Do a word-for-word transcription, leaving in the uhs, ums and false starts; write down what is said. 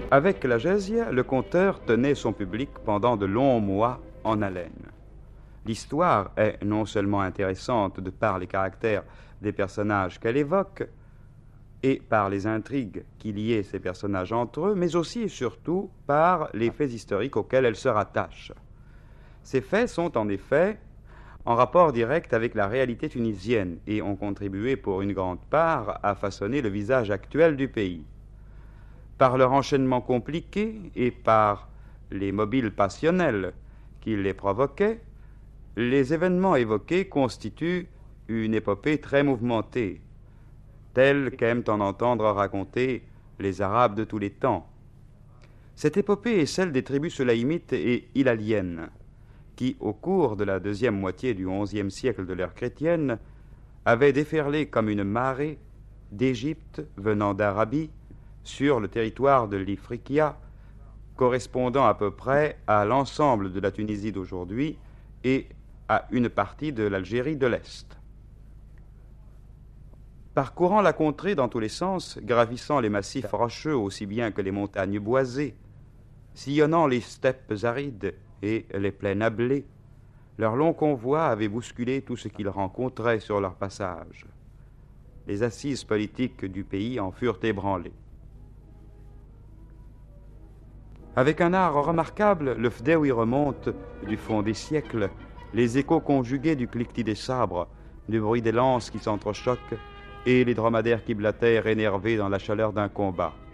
Avec la Gésia, le conteur tenait son public pendant de longs mois en haleine. L'histoire est non seulement intéressante de par les caractères des personnages qu'elle évoque et par les intrigues qui liaient ces personnages entre eux, mais aussi et surtout par les faits historiques auxquels elle se rattache. Ces faits sont en effet en rapport direct avec la réalité tunisienne et ont contribué pour une grande part à façonner le visage actuel du pays. Par leur enchaînement compliqué et par les mobiles passionnels qui les provoquaient, les événements évoqués constituent une épopée très mouvementée, telle qu'aiment en entendre raconter les Arabes de tous les temps. Cette épopée est celle des tribus sulaïmites et hilaliennes, qui, au cours de la deuxième moitié du onzième siècle de l'ère chrétienne, avaient déferlé comme une marée d'Égypte venant d'Arabie sur le territoire de l'Ifriqiya, correspondant à peu près à l'ensemble de la Tunisie d'aujourd'hui et à une partie de l'Algérie de l'Est. Parcourant la contrée dans tous les sens, gravissant les massifs rocheux aussi bien que les montagnes boisées, sillonnant les steppes arides et les plaines à blé, leur long convoi avait bousculé tout ce qu'ils rencontraient sur leur passage. Les assises politiques du pays en furent ébranlées. Avec un art remarquable, le Fdewi remonte du fond des siècles, les échos conjugués du cliquetis des sabres, du bruit des lances qui s'entrechoquent et les dromadaires qui blatèrent énervés dans la chaleur d'un combat.